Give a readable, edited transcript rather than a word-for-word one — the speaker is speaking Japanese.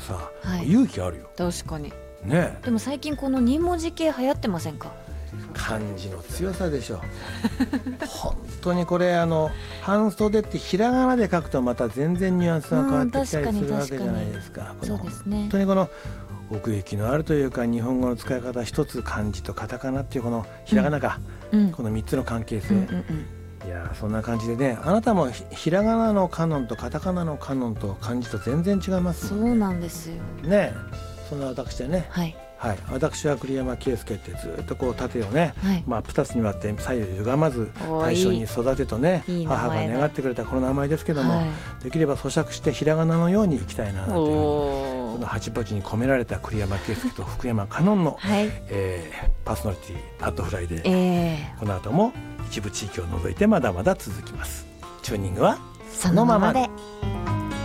さ、 はい、 勇気あるよ確かにね。 でも最近この2文字系流行ってませんか？ 漢字の強さでしょ本当にこれ半袖ってひらがなで書くとまた全然ニュアンスが変わってきたりするわけじゃないですか。 そうですね。 本当にこの奥行きのあるというか日本語の使い方一つ漢字とカタカナっていうこのひらがなが、この3つの関係性、いやそんな感じでね、あなたもひらがなのカノンとカタカナのカノンと漢字と全然違いますもんね。 そうなんですよね。そんな私でね、 はいはい、私は栗山圭介ってずっとこう盾をね、 はい、 2つに割って左右歪まず大将に育てとね、母が願ってくれたこの名前ですけども、できれば咀嚼してひらがなのようにいきたいなというふうに、この八八に込められた栗山圭介と福山カノンの、パーソナリティアットフライで、この後も一部地域を除いてまだまだ続きます。チューニングはそのままで。